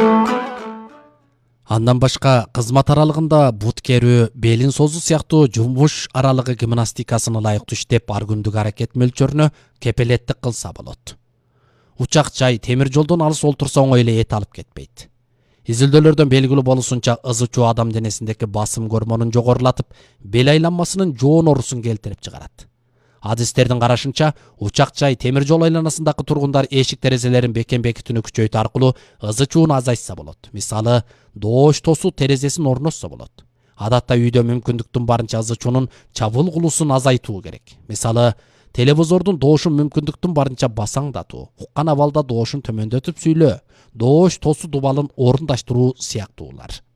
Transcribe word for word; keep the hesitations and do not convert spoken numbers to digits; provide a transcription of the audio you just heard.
Андан башка кызмат аралыгында бут керүү, белин созуу сыяктуу жумуш аралыгы гимнастикасын ылайыктуу иштеп, ар күндүк аракет мөлчөрүнө кепилеттик кылса болот. Учак жай темир жолдон алыс олтурса оңой эле эт алып кетпейт. Изилдөөлөрдөн белгилүү болушунча ызы чуу адам денесиндеки басым гормонун жогорулатып, бел айланмасынын жоон оорусун келтирип чыгарат. Адистердин карашынча, учак жай темир жол айланасындагы тургундар эшик терезелерин бекем бекитүүнү күчөйтүү аркылуу ызы чууну азайтса болот. Мисалы, доош тосуу терезесин орнотсо болот. Адатта үйдө мүмкүндүктүн барынча ызы чуунун чабыл кулусун азайтуу керек. Мисалы, телевизордун доошун мүмкүндүктүн барынча басаңдатуу, уккан абалда доошун төмөндөтүп сүйлөө, доош тосуу дубалын орундаштыруу сыяктуулар.